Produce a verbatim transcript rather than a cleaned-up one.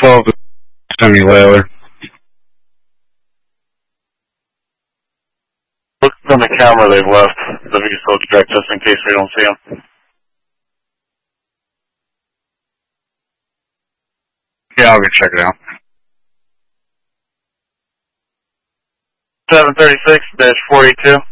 twelve to seventy Whaler. Look on the camera they've left, so we can still check just in case we don't see them. Yeah, I'll go check it out. seven thirty-six dash four eighty-two.